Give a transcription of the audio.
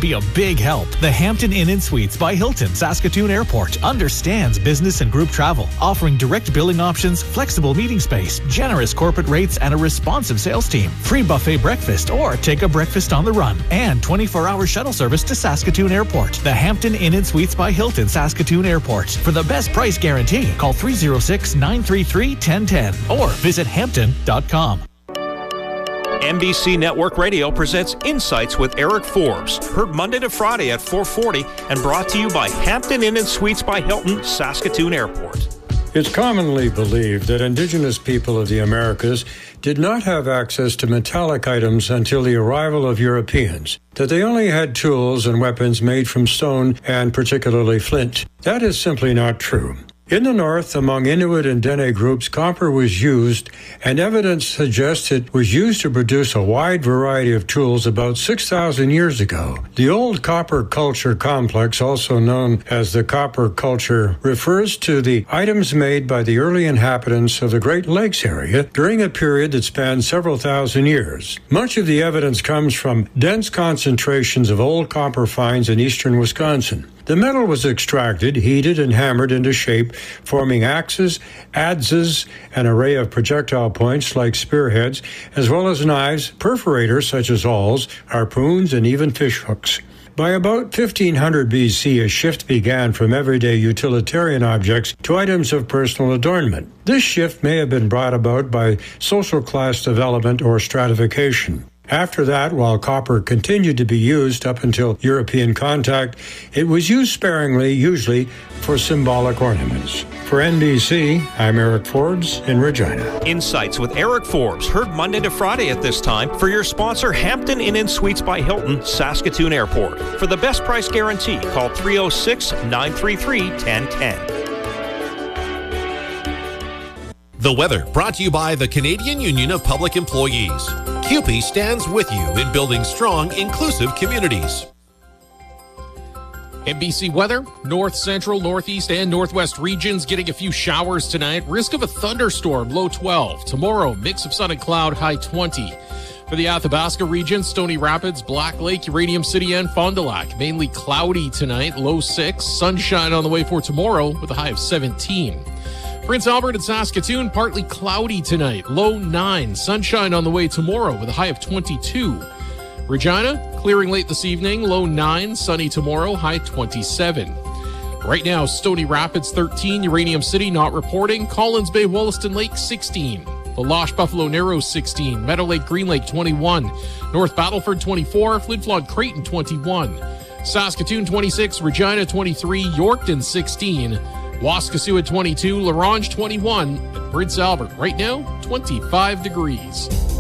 be a big help. The Hampton Inn & Suites by Hilton Saskatoon Airport understands business and group travel, offering direct billing options, flexible meeting space, generous corporate rates, and a responsive sales team. Free buffet breakfast or take a breakfast on the run, and 24-hour shuttle service to Saskatoon Airport. The Hampton Inn & Suites by Hilton Saskatoon Airport. For the best price guarantee, call 306-933-1010 or visit hampton.com. NBC Network Radio presents Insights with Eric Forbes, heard Monday to Friday at 4:40 and brought to you by Hampton Inn & Suites by Hilton, Saskatoon Airport. It's commonly believed that Indigenous people of the Americas did not have access to metallic items until the arrival of Europeans, that they only had tools and weapons made from stone and particularly flint. That is simply not true. In the north, among Inuit and Dene groups, copper was used, and evidence suggests it was used to produce a wide variety of tools about 6,000 years ago. The old copper culture complex, also known as the copper culture, refers to the items made by the early inhabitants of the Great Lakes area during a period that spans several thousand years. Much of the evidence comes from dense concentrations of old copper finds in eastern Wisconsin. The metal was extracted, heated, and hammered into shape, forming axes, adzes, an array of projectile points like spearheads, as well as knives, perforators such as awls, harpoons, and even fish hooks. By about 1500 BC, a shift began from everyday utilitarian objects to items of personal adornment. This shift may have been brought about by social class development or stratification. After that, while copper continued to be used up until European contact, it was used sparingly, usually for symbolic ornaments. For NBC, I'm Eric Forbes in Regina. Insights with Eric Forbes, heard Monday to Friday at this time for your sponsor, Hampton Inn & Suites by Hilton, Saskatoon Airport. For the best price guarantee, call 306-933-1010. The weather brought to you by the Canadian Union of Public Employees. CUPE stands with you in building strong, inclusive communities. NBC weather, north, central, northeast, and northwest regions getting a few showers tonight. Risk of a thunderstorm, low 12. Tomorrow, mix of sun and cloud, high 20. For the Athabasca region, Stony Rapids, Black Lake, Uranium City, and Fond du Lac. Mainly cloudy tonight, low 6. Sunshine on the way for tomorrow with a high of 17. Prince Albert and Saskatoon, partly cloudy tonight, low 9. Sunshine on the way tomorrow with a high of 22. Regina, clearing late this evening, low 9. Sunny tomorrow, high 27. Right now, Stony Rapids 13, Uranium City not reporting. Collins Bay, Wollaston Lake 16. The Losh, Buffalo Narrows 16. Meadow Lake, Green Lake 21. North Battleford 24. Flin Flon, Creighton 21. Saskatoon 26. Regina 23. Yorkton 16. Waskesiu at 22, La Ronge 21, and Prince Albert right now 25 degrees.